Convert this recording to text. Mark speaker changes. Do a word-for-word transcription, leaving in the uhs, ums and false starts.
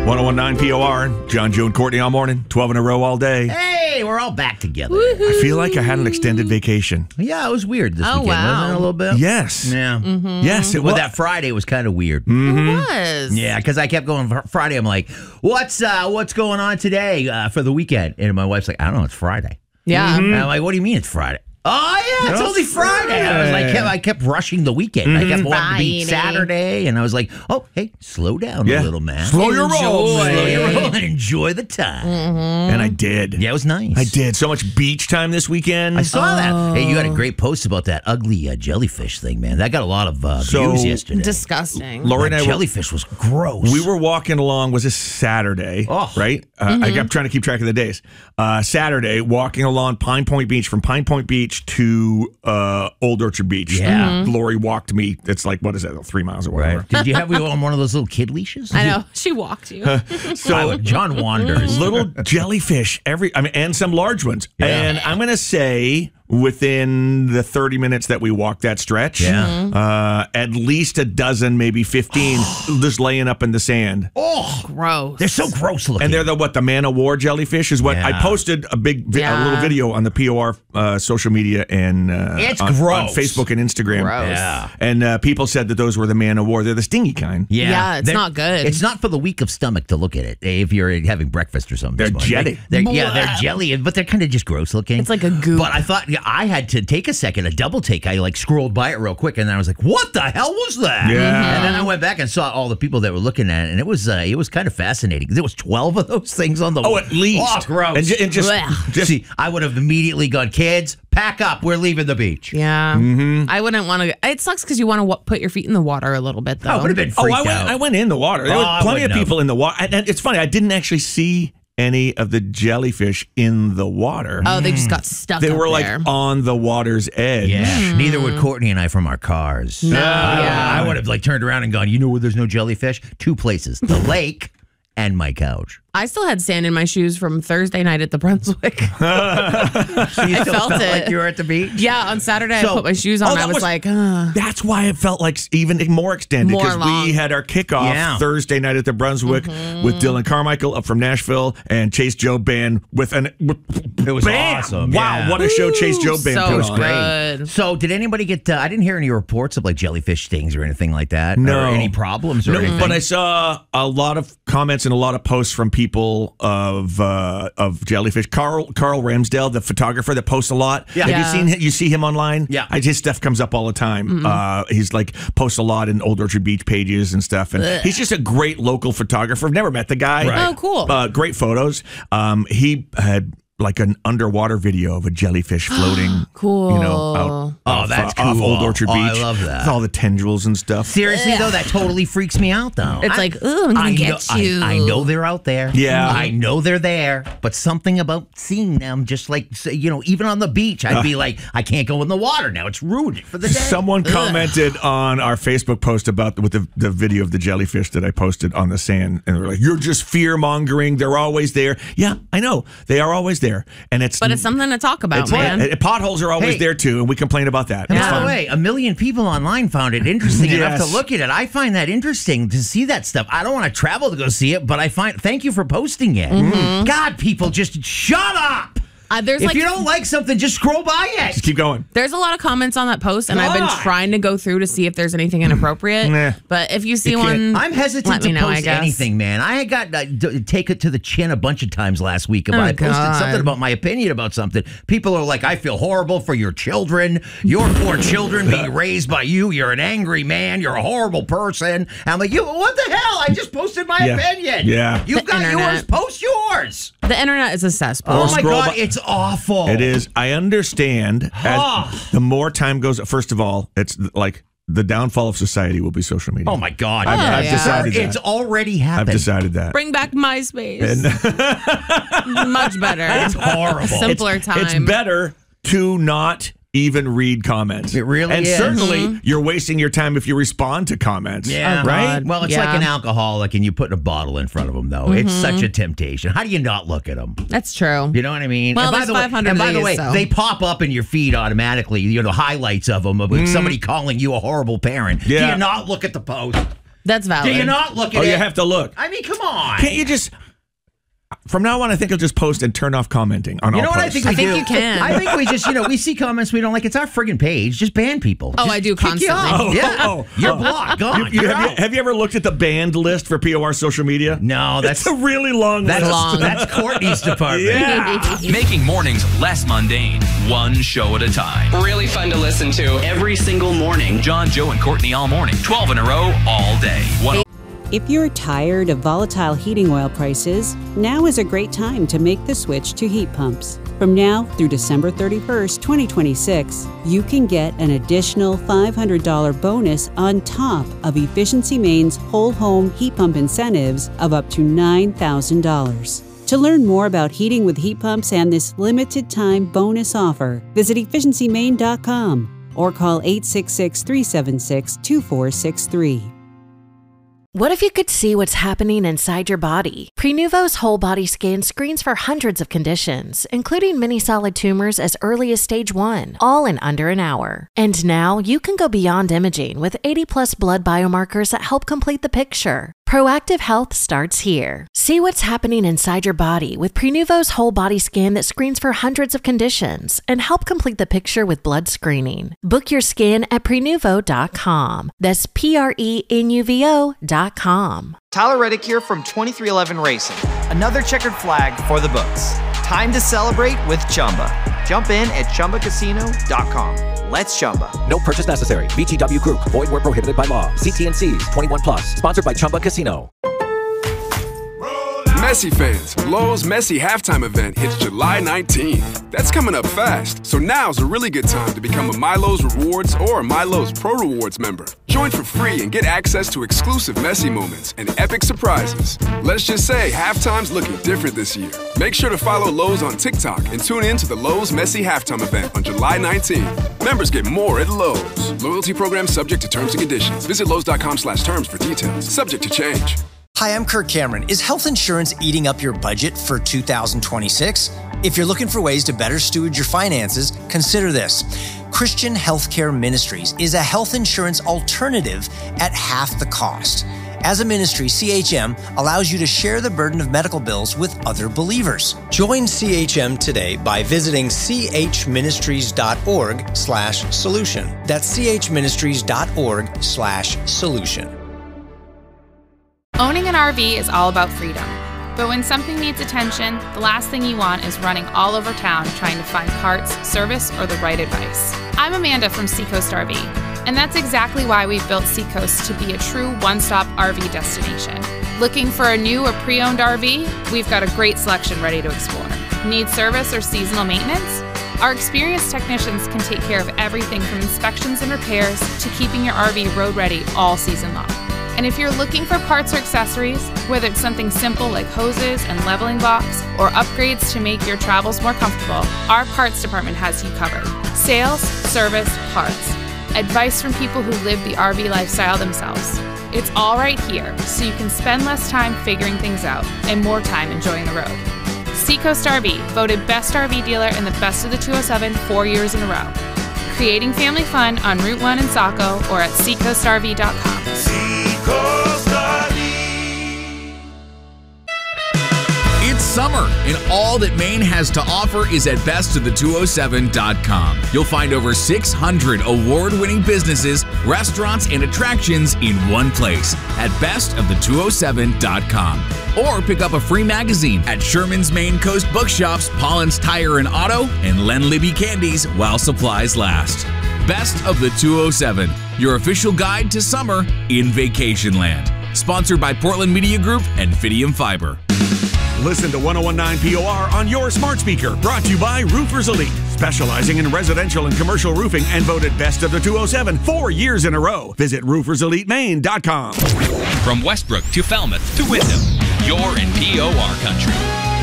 Speaker 1: one oh one point nine P O R, John, Joe, and Courtney all morning, twelve in a row all day.
Speaker 2: Hey, we're all back together.
Speaker 1: I feel like I had an extended vacation.
Speaker 2: Yeah, it was weird this
Speaker 3: Oh,
Speaker 2: weekend,
Speaker 3: wow.
Speaker 2: wasn't it, a little bit?
Speaker 1: Yes.
Speaker 2: Yeah.
Speaker 3: Mm-hmm.
Speaker 1: Yes, it
Speaker 2: Well,
Speaker 1: was.
Speaker 2: that Friday was kind of weird.
Speaker 1: Mm-hmm.
Speaker 3: It was.
Speaker 2: Yeah, because I kept going fr- Friday. I'm like, what's uh, what's going on today uh, for the weekend? And my wife's like, I don't know, it's Friday.
Speaker 3: Yeah.
Speaker 2: And I'm like, what do you mean it's Friday? Oh, yeah, it's
Speaker 1: Oh,
Speaker 2: only Friday. I was like, kept, I kept rushing the weekend. I kept wanting to be
Speaker 3: Friday.
Speaker 2: Saturday, and I was like, oh, hey, slow down
Speaker 1: Yeah.
Speaker 2: a little, man.
Speaker 1: Slow your roll.
Speaker 3: Enjoy.
Speaker 2: Slow
Speaker 1: man.
Speaker 2: your roll and enjoy the time.
Speaker 1: And I did.
Speaker 2: Yeah, it was nice.
Speaker 1: I did. So much beach time this weekend.
Speaker 2: I saw that. Hey, you had a great post about that ugly uh, jellyfish thing, man. That got a lot of uh,
Speaker 1: So-
Speaker 2: views yesterday.
Speaker 3: Disgusting.
Speaker 1: Lori and
Speaker 2: that
Speaker 1: I were,
Speaker 2: jellyfish was gross.
Speaker 1: we were walking along, was this Saturday,
Speaker 2: Oh.
Speaker 1: right? Uh, I kept trying to keep track of the days. Uh, Saturday, walking along Pine Point Beach, from Pine Point Beach to uh, Old Orchard Beach.
Speaker 2: Yeah.
Speaker 1: Lori walked me. It's like, what is that, three miles or whatever.
Speaker 2: Right. Did you have you on one of those little kid leashes?
Speaker 3: I know. She walked you.
Speaker 1: So
Speaker 2: John wanders.
Speaker 1: little jellyfish every I mean and some large ones.
Speaker 2: Yeah.
Speaker 1: And I'm gonna say within the thirty minutes that we walked that stretch,
Speaker 2: Yeah.
Speaker 1: uh, at least a dozen, maybe fifteen, just laying up in the sand.
Speaker 2: Oh,
Speaker 3: Gross.
Speaker 2: they're so gross looking.
Speaker 1: And they're the what the Man of War jellyfish is what
Speaker 2: Yeah.
Speaker 1: I posted a big vi- a
Speaker 3: Yeah.
Speaker 1: little video on the P O R uh, social media and uh,
Speaker 2: It's
Speaker 1: on, on
Speaker 2: gross.
Speaker 1: Facebook and Instagram.
Speaker 3: Gross.
Speaker 2: Yeah.
Speaker 1: And uh, people said that those were the Man of War. They're the stingy kind.
Speaker 2: Yeah,
Speaker 3: Yeah, it's
Speaker 2: They're-
Speaker 3: not good.
Speaker 2: It's not for the weak of stomach to look at it if you're having breakfast or something.
Speaker 1: They're
Speaker 2: this morning.
Speaker 1: jelly.
Speaker 2: They're, yeah, they're jelly, but they're kind of just gross looking.
Speaker 3: It's like a goop.
Speaker 2: But I thought yeah, I had to take a second, a double take. I like scrolled by it real quick, and then I was like, "What the hell was that?"
Speaker 1: Yeah.
Speaker 2: And then I went back and saw all the people that were looking at it, and it was uh, it was kind of fascinating. There was twelve of those things on the
Speaker 1: Oh, at least.
Speaker 2: Oh, gross.
Speaker 1: And, ju- and just,
Speaker 3: Blech.
Speaker 1: just
Speaker 2: See, I would have immediately gone, kids, pack up. We're leaving the beach.
Speaker 3: Yeah.
Speaker 1: Mm-hmm.
Speaker 3: I wouldn't want to. It sucks because you want to w- put your feet in the water a little bit, though.
Speaker 2: I would have been
Speaker 1: Oh,
Speaker 2: freaked
Speaker 1: I went.
Speaker 2: out.
Speaker 1: I went in the water. There
Speaker 2: Oh,
Speaker 1: was
Speaker 2: I
Speaker 1: plenty of
Speaker 2: wouldn't have.
Speaker 1: people in the water. And, and it's funny. I didn't actually see any of the jellyfish in the water.
Speaker 3: Oh, they just got stuck.
Speaker 1: they
Speaker 3: up
Speaker 1: were like
Speaker 3: there.
Speaker 1: on the water's edge.
Speaker 2: Yeah, neither would Courtney and I from our cars.
Speaker 3: No.
Speaker 2: I,
Speaker 3: Yeah.
Speaker 2: I would have like turned around and gone, you know where there's no jellyfish? Two places, the lake and my couch.
Speaker 3: I still had sand in my shoes from Thursday night at the Brunswick.
Speaker 2: So you
Speaker 3: I
Speaker 2: still
Speaker 3: felt
Speaker 2: like
Speaker 3: it.
Speaker 2: you were at the beach?
Speaker 3: Yeah, on Saturday
Speaker 2: So-
Speaker 3: I put my shoes on.
Speaker 1: Oh, that
Speaker 3: I was,
Speaker 1: was-
Speaker 3: like, uh,
Speaker 1: That's why it felt like even more extended
Speaker 3: More
Speaker 1: because
Speaker 3: long.
Speaker 1: we had our kickoff
Speaker 2: Yeah.
Speaker 1: Thursday night at the Brunswick
Speaker 3: Mm-hmm.
Speaker 1: with Dylan Carmichael up from Nashville and Chase Joe Band with an.
Speaker 2: It was
Speaker 1: Bam!
Speaker 2: awesome.
Speaker 1: Wow,
Speaker 2: yeah.
Speaker 1: what a show Chase Joe Band
Speaker 3: so
Speaker 1: put
Speaker 3: was
Speaker 1: on.
Speaker 3: good.
Speaker 2: So did anybody get, uh, I didn't hear any reports of like jellyfish stings or anything like that.
Speaker 1: No.
Speaker 2: Or any problems or
Speaker 1: No,
Speaker 2: anything.
Speaker 1: but I saw a lot of comments and a lot of posts from people of uh, of jellyfish. Carl Carl Ramsdale, the photographer that posts a lot.
Speaker 2: Yeah.
Speaker 1: Have
Speaker 3: Yeah.
Speaker 1: you seen him? You see him online?
Speaker 2: Yeah.
Speaker 1: I, his stuff comes up all the time. Uh, he's like posts a lot in Old Orchard Beach pages and stuff. And he's just a great local photographer. I've never met the guy.
Speaker 2: Right.
Speaker 3: Oh, cool.
Speaker 1: Uh, great photos. Um, he had like an underwater video of a jellyfish floating.
Speaker 3: Cool.
Speaker 1: You know, out,
Speaker 2: Oh,
Speaker 1: off,
Speaker 2: that's
Speaker 1: uh, off
Speaker 2: cool.
Speaker 1: Old Orchard
Speaker 2: Oh,
Speaker 1: Beach.
Speaker 2: I love that.
Speaker 1: With all the tendrils and stuff.
Speaker 2: Seriously, though, that totally freaks me out, though.
Speaker 3: It's
Speaker 2: I-
Speaker 3: like, ooh, I'm gonna
Speaker 2: I
Speaker 3: get
Speaker 2: know, I-
Speaker 3: you.
Speaker 2: I, know they're out there.
Speaker 1: Yeah.
Speaker 2: I know they're there, but something about seeing them, just like, say, you know, even on the beach, I'd be like, I can't go in the water now. It's ruined for the day.
Speaker 1: Someone
Speaker 2: Ugh.
Speaker 1: commented on our Facebook post about with the, the video of the jellyfish that I posted on the sand, and they're like, "You're just fear mongering. They're always there." Yeah, I know they are always there, and it's
Speaker 3: But it's something to talk about,
Speaker 1: it's-
Speaker 3: man.
Speaker 1: uh, potholes are always
Speaker 2: Hey.
Speaker 1: there too, and we complain about that.
Speaker 2: And
Speaker 1: It's
Speaker 2: by the
Speaker 1: fine.
Speaker 2: way, a million people online found it interesting enough
Speaker 1: Yes.
Speaker 2: to look at it. I find that interesting to see that stuff. I don't want to travel to go see it, but I find thank you for posting it. God, people, just shut up.
Speaker 3: Uh, there's
Speaker 2: If
Speaker 3: like
Speaker 2: you don't like something, just scroll by it.
Speaker 1: Just keep going.
Speaker 3: There's a lot of comments on that post, and I've been
Speaker 2: God.
Speaker 3: trying to go through to see if there's anything inappropriate.
Speaker 1: Nah.
Speaker 3: But if you see
Speaker 1: You can't-
Speaker 3: one,
Speaker 2: I'm hesitant
Speaker 3: let
Speaker 2: to
Speaker 3: me know, I
Speaker 2: post
Speaker 3: guess.
Speaker 2: anything, man. I got uh, d- take it to the chin a bunch of times last week. About
Speaker 3: Oh,
Speaker 2: I posted
Speaker 3: God.
Speaker 2: something about my opinion about something. People are like, "I feel horrible for your children. Your poor children being raised by you. You're an angry man. You're a horrible person." And I'm like, "You, what the hell? I just posted my
Speaker 1: Yeah.
Speaker 2: opinion.
Speaker 1: Yeah.
Speaker 2: You've
Speaker 3: The
Speaker 2: got
Speaker 3: internet.
Speaker 2: yours. Post yours."
Speaker 3: The internet is a cesspool.
Speaker 2: Oh
Speaker 1: Or
Speaker 2: my
Speaker 1: scroll
Speaker 2: God,
Speaker 1: by-
Speaker 2: it's awful.
Speaker 1: It is. I understand. As the more time goes, first of all, it's like the downfall of society will be social media.
Speaker 2: Oh my God.
Speaker 1: I've, I've
Speaker 3: yeah.
Speaker 1: decided that.
Speaker 2: It's already
Speaker 1: I've
Speaker 2: happened.
Speaker 1: decided that.
Speaker 3: Bring back MySpace. Much better.
Speaker 2: It's horrible.
Speaker 3: Simpler time.
Speaker 1: It's better to not even read comments.
Speaker 2: It really
Speaker 1: and
Speaker 2: is.
Speaker 1: certainly you're wasting your time if you respond to comments.
Speaker 2: Yeah.
Speaker 3: Oh,
Speaker 1: right?
Speaker 3: God.
Speaker 2: Well, it's
Speaker 3: Yeah.
Speaker 2: like an alcoholic and you put a bottle in front of them, though. It's such a temptation. How do you not look at them?
Speaker 3: That's true.
Speaker 2: You know what I mean?
Speaker 3: Well,
Speaker 2: and by
Speaker 3: there's
Speaker 2: the way,
Speaker 3: five hundred
Speaker 2: and by
Speaker 3: of
Speaker 2: the
Speaker 3: these,
Speaker 2: way,
Speaker 3: so.
Speaker 2: they pop up in your feed automatically. You know, highlights of them of somebody calling you a horrible parent. Do
Speaker 1: Yeah.
Speaker 2: you not look at the post?
Speaker 3: That's valid.
Speaker 2: Do you not look at
Speaker 1: Oh,
Speaker 2: it?
Speaker 1: you have to look.
Speaker 2: I mean, come on.
Speaker 1: Can't you just... From now on, I think I'll just post and turn off commenting on
Speaker 2: You
Speaker 1: all
Speaker 2: know what
Speaker 1: posts.
Speaker 2: I think we
Speaker 3: I think
Speaker 2: do?
Speaker 3: you can.
Speaker 2: I think we just, you know, we see comments we don't like. It's our friggin' page. Just ban people.
Speaker 3: Oh,
Speaker 2: Just
Speaker 3: I do
Speaker 2: kick you
Speaker 3: constantly.
Speaker 2: off. Yeah.
Speaker 1: Oh, oh,
Speaker 2: You're
Speaker 1: oh.
Speaker 2: blocked. Gone.
Speaker 1: You- you-
Speaker 2: You're
Speaker 1: have, you,
Speaker 2: out.
Speaker 1: have you ever looked at the banned list for P O R social media?
Speaker 2: No, that's
Speaker 1: It's a really long
Speaker 2: that's
Speaker 1: list.
Speaker 3: long.
Speaker 2: That's Courtney's department.
Speaker 1: Yeah.
Speaker 4: Making mornings less mundane, one show at a time.
Speaker 5: Really fun to listen to every single morning.
Speaker 4: John, Joe, and Courtney all morning, twelve in a row, all day. One-
Speaker 6: If you're tired of volatile heating oil prices, now is a great time to make the switch to heat pumps. From now through December thirty-first, twenty twenty-six, you can get an additional five hundred dollars bonus on top of Efficiency Maine's whole home heat pump incentives of up to nine thousand dollars. To learn more about heating with heat pumps and this limited time bonus offer, visit efficiency maine dot com or call eight six six, three seven six, two four six three.
Speaker 7: What if you could see what's happening inside your body? Prenuvo's whole body scan screens for hundreds of conditions, including many solid tumors as early as stage one, all in under an hour. And now you can go beyond imaging with eighty plus blood biomarkers that help complete the picture. Proactive health starts here. See what's happening inside your body with Prenuvo's whole body scan that screens for hundreds of conditions and help complete the picture with blood screening. Book your scan at prenuvo dot com. That's P R E N U V O dot com.
Speaker 8: Tyler Reddick here from twenty-three eleven Racing. Another checkered flag for the books. Time to celebrate with Chumba. Jump in at chumba casino dot com. Let's Chumba.
Speaker 9: No purchase necessary. V G W Group. Void where prohibited by law. See T and C's. twenty-one plus. Sponsored by Chumba Casino.
Speaker 10: Messi fans, Lowe's Messi halftime event hits July nineteenth. That's coming up fast, so now's a really good time to become a MyLowe's Rewards or MyLowe's Pro Rewards member. Join for free and get access to exclusive Messi moments and epic surprises. Let's just say halftime's looking different this year. Make sure to follow Lowe's on TikTok and tune in to the Lowe's Messi halftime event on July nineteenth. Members get more at Lowe's. Loyalty program subject to terms and conditions. Visit Lowe's dot com slash terms for details. Subject to change.
Speaker 11: Hi, I'm Kirk Cameron. Is health insurance eating up your budget for two thousand twenty-six? If you're looking for ways to better steward your finances, consider this. Christian Healthcare Ministries is a health insurance alternative at half the cost. As a ministry, C H M allows you to share the burden of medical bills with other believers. Join C H M today by visiting chministries.org slash solution. That's chministries.org slash solution.
Speaker 12: Owning an R V is all about freedom. But when something needs attention, the last thing you want is running all over town trying to find parts, service, or the right advice. I'm Amanda from Seacoast R V, and that's exactly why we've built Seacoast to be a true one-stop R V destination. Looking for a new or pre-owned R V? We've got a great selection ready to explore. Need service or seasonal maintenance? Our experienced technicians can take care of everything from inspections and repairs to keeping your R V road ready all season long. And if you're looking for parts or accessories, whether it's something simple like hoses and leveling blocks or upgrades to make your travels more comfortable, our parts department has you covered. Sales, service, parts. Advice from people who live the R V lifestyle themselves. It's all right here, so you can spend less time figuring things out and more time enjoying the road. Seacoast R V, voted Best R V Dealer in the Best of the two oh seven four years in a row. Creating family fun on Route one in Saco or at seacoast R V dot com.
Speaker 13: It's summer, and all that Maine has to offer is at best of the two oh seven dot com. You'll find over six hundred award-winning businesses, restaurants, and attractions in one place at best of the two oh seven dot com. Or pick up a free magazine at Sherman's Maine Coast Bookshops, Pollen's Tire and Auto, and Len Libby Candies while supplies last. Best of the two oh seven, your official guide to summer in Vacationland. Sponsored by Portland Media Group and Fidium Fiber.
Speaker 1: Listen to one oh one nine P O R on your smart speaker. Brought to you by Roofers Elite, specializing in residential and commercial roofing and voted Best of the two oh seven four years in a row. Visit roofers elite maine dot com.
Speaker 4: From Westbrook to Falmouth to Wyndham, you're in P O R country.